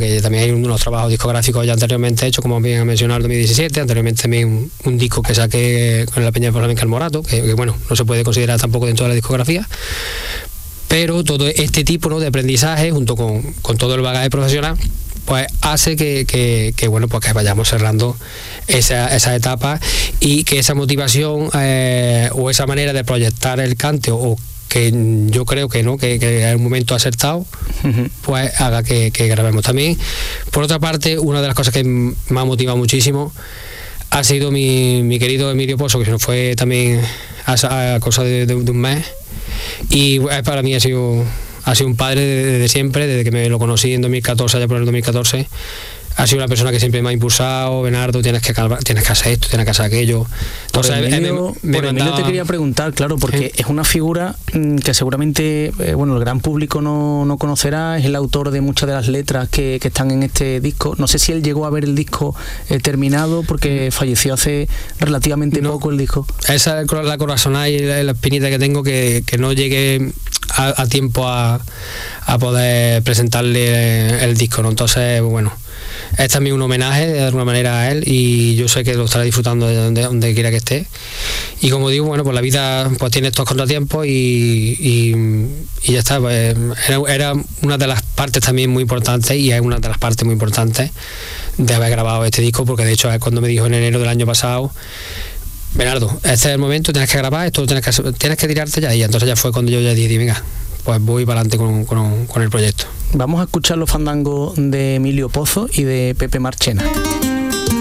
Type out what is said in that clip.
que también hay unos trabajos discográficos ya anteriormente hechos, como bien ha mencionado, en 2017, anteriormente también un disco que saqué con la Peña Flamenca El Morato, que bueno, no se puede considerar tampoco dentro de la discografía, pero todo este tipo, ¿no?, de aprendizaje, junto con todo el bagaje profesional, pues hace que bueno, pues que vayamos cerrando esa etapa, y que esa motivación o esa manera de proyectar el cante, o que yo creo que no, que es un momento acertado, pues haga que grabemos también. Por otra parte, una de las cosas que me ha motivado muchísimo ha sido mi querido Emilio Pozo, que se nos fue también a cosa de un mes, y para mí ha sido un padre desde siempre, desde que me lo conocí en 2014, allá por el 2014. Ha sido una persona que siempre me ha impulsado: Bernardo, tienes que hacer esto, tienes que hacer aquello. Entonces, Emilio te quería preguntar, claro, porque es una figura que seguramente el gran público no conocerá. Es el autor de muchas de las letras que están en este disco. No sé si él llegó a ver el disco terminado, porque falleció hace relativamente poco el disco. Esa es la corazonada y la espinita que tengo, que no llegué a tiempo a poder presentarle el disco, ¿no? Entonces, bueno, es también un homenaje de alguna manera a él, y yo sé que lo estará disfrutando de donde quiera que esté. Y como digo, bueno, pues la vida pues tiene estos contratiempos, y ya está. Pues era una de las partes también muy importantes, y es una de las partes muy importantes de haber grabado este disco, porque de hecho es cuando me dijo en enero del año pasado: Bernardo, este es el momento, tienes que grabar esto, tienes que tirarte ya. Y entonces ya fue cuando yo ya dije: venga, pues voy para adelante con el proyecto. Vamos a escuchar los fandangos de Emilio Pozo y de Pepe Marchena.